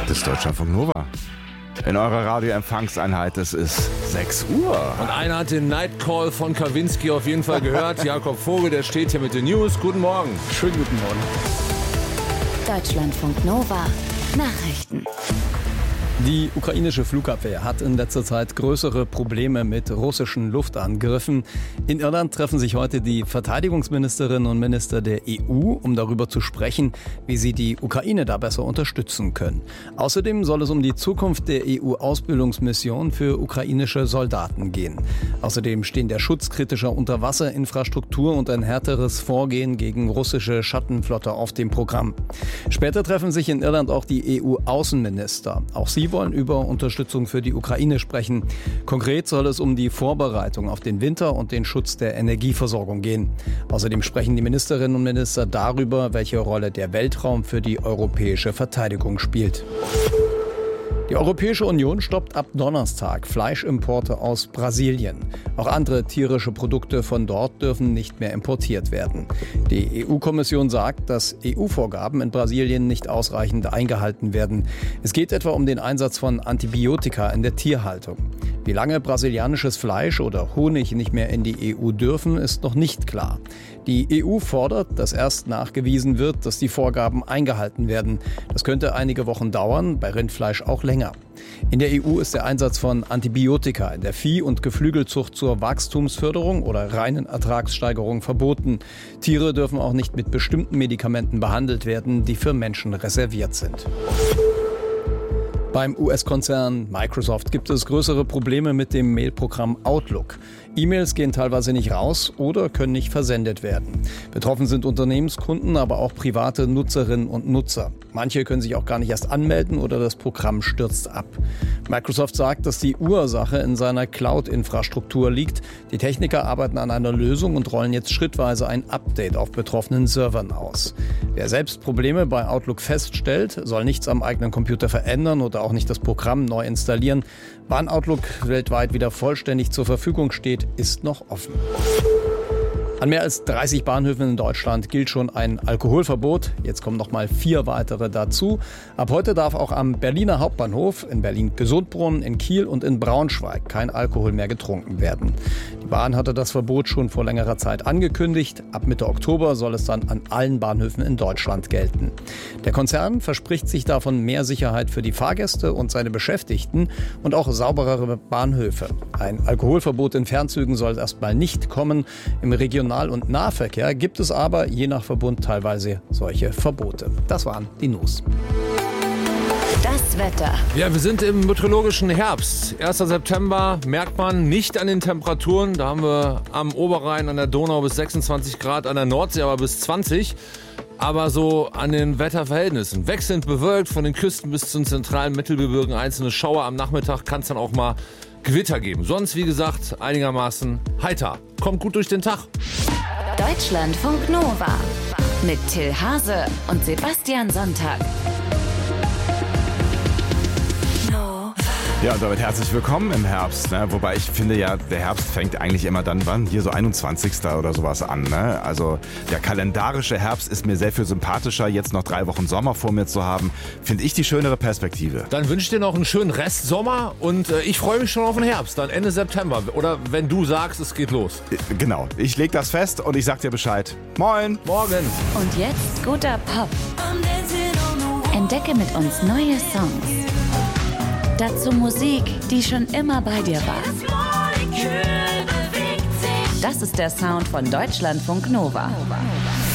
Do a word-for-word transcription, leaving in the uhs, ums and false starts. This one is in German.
Das ist Deutschlandfunk Nova. In eurer Radioempfangseinheit, es ist sechs Uhr. Und einer hat den Nightcall von Kawinski auf jeden Fall gehört. Jakob Vogel, der steht hier mit den News. Guten Morgen. Schönen guten Morgen. Deutschlandfunk Nova Nachrichten. Die ukrainische Flugabwehr hat in letzter Zeit größere Probleme mit russischen Luftangriffen. In Irland treffen sich heute die Verteidigungsministerinnen und Minister der E U, um darüber zu sprechen, wie sie die Ukraine da besser unterstützen können. Außerdem soll es um die Zukunft der E U-Ausbildungsmission für ukrainische Soldaten gehen. Außerdem stehen der Schutz kritischer Unterwasserinfrastruktur und ein härteres Vorgehen gegen russische Schattenflotte auf dem Programm. Später treffen sich in Irland auch die E U-Außenminister. Auch sie wollen über Unterstützung für die Ukraine sprechen. Konkret soll es um die Vorbereitung auf den Winter und den Schutz der Energieversorgung gehen. Außerdem sprechen die Ministerinnen und Minister darüber, welche Rolle der Weltraum für die europäische Verteidigung spielt. Die Europäische Union stoppt ab Donnerstag Fleischimporte aus Brasilien. Auch andere tierische Produkte von dort dürfen nicht mehr importiert werden. Die E U-Kommission sagt, dass E U-Vorgaben in Brasilien nicht ausreichend eingehalten werden. Es geht etwa um den Einsatz von Antibiotika in der Tierhaltung. Wie lange brasilianisches Fleisch oder Honig nicht mehr in die E U dürfen, ist noch nicht klar. Die E U fordert, dass erst nachgewiesen wird, dass die Vorgaben eingehalten werden. Das könnte einige Wochen dauern, bei Rindfleisch auch länger. In der E U ist der Einsatz von Antibiotika in der Vieh- und Geflügelzucht zur Wachstumsförderung oder reinen Ertragssteigerung verboten. Tiere dürfen auch nicht mit bestimmten Medikamenten behandelt werden, die für Menschen reserviert sind. Beim U S-Konzern Microsoft gibt es größere Probleme mit dem Mailprogramm Outlook. E-Mails gehen teilweise nicht raus oder können nicht versendet werden. Betroffen sind Unternehmenskunden, aber auch private Nutzerinnen und Nutzer. Manche können sich auch gar nicht erst anmelden oder das Programm stürzt ab. Microsoft sagt, dass die Ursache in seiner Cloud-Infrastruktur liegt. Die Techniker arbeiten an einer Lösung und rollen jetzt schrittweise ein Update auf betroffenen Servern aus. Wer selbst Probleme bei Outlook feststellt, soll nichts am eigenen Computer verändern oder auch nicht das Programm neu installieren. Wann Outlook weltweit wieder vollständig zur Verfügung steht, ist noch offen. An mehr als dreißig Bahnhöfen in Deutschland gilt schon ein Alkoholverbot. Jetzt kommen noch mal vier weitere dazu. Ab heute darf auch am Berliner Hauptbahnhof, in Berlin-Gesundbrunnen, in Kiel und in Braunschweig kein Alkohol mehr getrunken werden. Die Bahn hatte das Verbot schon vor längerer Zeit angekündigt. Ab Mitte Oktober soll es dann an allen Bahnhöfen in Deutschland gelten. Der Konzern verspricht sich davon mehr Sicherheit für die Fahrgäste und seine Beschäftigten und auch sauberere Bahnhöfe. Ein Alkoholverbot in Fernzügen soll erstmal nicht kommen. Im Region Regional- und Nahverkehr gibt es aber je nach Verbund teilweise solche Verbote. Das waren die News. Das Wetter. Ja, wir sind im meteorologischen Herbst. erster September merkt man nicht an den Temperaturen. Da haben wir am Oberrhein an der Donau bis sechsundzwanzig Grad, an der Nordsee aber bis zwanzig. Aber so an den Wetterverhältnissen. Wechselnd bewölkt von den Küsten bis zum zentralen Mittelgebirgen. Einzelne Schauer am Nachmittag kann es dann auch mal Gewitter geben. Sonst, wie gesagt, einigermaßen heiter. Kommt gut durch den Tag. Deutschlandfunk Nova mit Till Hase und Sebastian Sonntag. Ja, und damit herzlich willkommen im Herbst. Ne? Wobei ich finde ja, der Herbst fängt eigentlich immer dann, wann? Hier so einundzwanzigsten oder sowas an. Ne? Also der kalendarische Herbst ist mir sehr viel sympathischer. Jetzt noch drei Wochen Sommer vor mir zu haben, finde ich die schönere Perspektive. Dann wünsche ich dir noch einen schönen Rest Sommer und äh, ich freue mich schon auf den Herbst, dann Ende September. Oder wenn du sagst, es geht los. Genau, ich leg das fest und ich sag dir Bescheid. Moin! Morgen! Und jetzt guter Pop. Entdecke mit uns neue Songs. Dazu Musik, die schon immer bei dir war. Das ist der Sound von Deutschlandfunk Nova.